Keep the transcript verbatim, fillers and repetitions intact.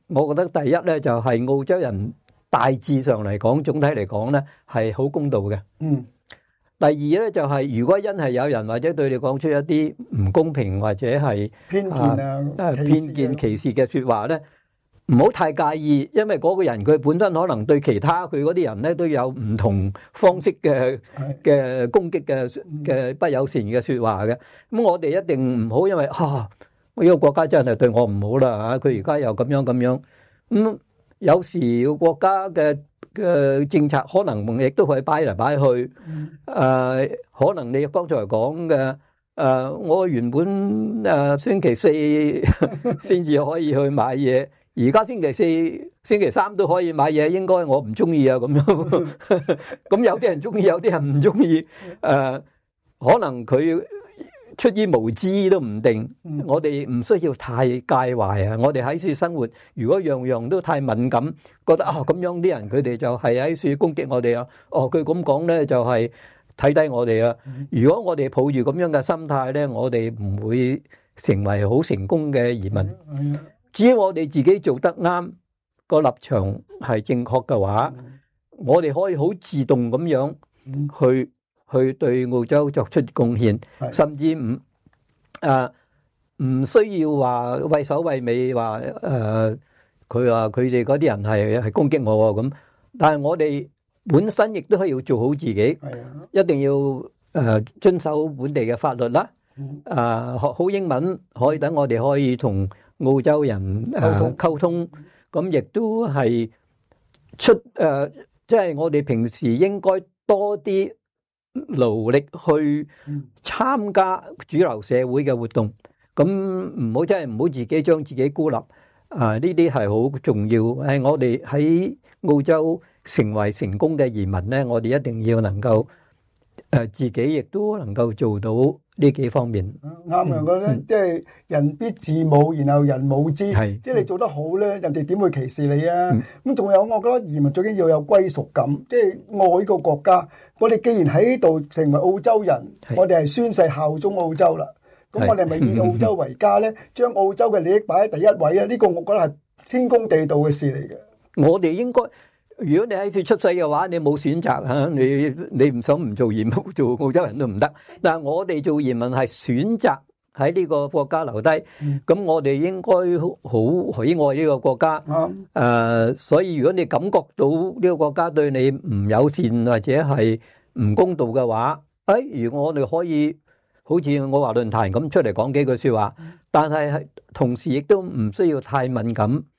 我覺得第一咧就係澳洲人大致上嚟講，總體嚟講咧係好公道嘅。 嗯。 第二咧就係如果因係有人或者對你講出一啲唔公平或者係偏見啊、 啊偏見歧視嘅説話咧，唔好太介意，因為嗰個人佢本身可能對其他佢嗰啲人咧都有唔同方式嘅嘅攻擊嘅嘅不友善嘅説話嘅。咁我哋一定唔好因為啊呢個國家真係對我唔好啦嚇，佢而家又咁樣咁樣。咁有時國家嘅嘅政策可能亦都可以擺嚟擺去，誒、呃、可能你剛才講嘅誒，我原本誒、呃、星期四先至可以去買嘢，而家星期四、星期三都可以買嘢，應該我唔中意啊咁樣。咁有啲人中意，有啲人唔中意，誒、呃、可能佢出於無知都唔定，我哋唔需要太介懷啊！我哋喺處生活，如果樣樣都太敏感，覺得啊咁樣啲人佢哋就係喺處攻擊我哋啊！哦，佢咁講咧就係睇低我哋啊！如果我哋抱住咁樣嘅心態咧，我哋唔會成為好成功嘅移民。只要我哋自己做得啱，個立場係正確嘅話，我哋可以好自動咁樣去。去對澳洲作出貢獻，甚至唔誒唔需要話畏首畏尾，話誒佢話佢哋嗰啲人係係攻擊我咁，但係我哋本身亦都係要做好自己，一定要誒遵守本地嘅法律啦，誒學好英文，可以等我哋可以同澳洲人誒溝通，咁亦都係出誒，即係我哋平時應該多啲努力去參加主流社會嘅活動，咁唔好真係唔好自己將自己孤立，啊呢啲係好重要。誒，我哋喺澳洲成為成功嘅移民咧，我哋一定要能夠誒自己亦都能夠做到呢幾方面。 啱啊！我覺得即係人必自侮，然後人侮之。係，即係你做得好咧，人哋點會歧視你啊？咁仲有，我覺得移民最緊要有歸屬感，即係愛呢個國家。我哋既然喺度成為澳洲人，我哋係宣誓效忠澳洲啦。咁我哋咪以澳洲為家咧，將澳洲嘅利益擺喺第一位啊！呢個我覺得係天公地道嘅事嚟嘅。我哋應該，如果你喺處出世嘅話，你冇選擇嚇，你你唔想唔做移民做澳洲人都唔得。但係我哋做移民係選擇喺呢個國家留低，咁我哋應該好喜愛呢個國家。誒，所以如果你感覺到呢個國家對你唔友善或者係唔公道嘅話，誒，如果我哋可以好似我話論壇咁出嚟講幾句説話，但係同時亦都唔需要太敏感。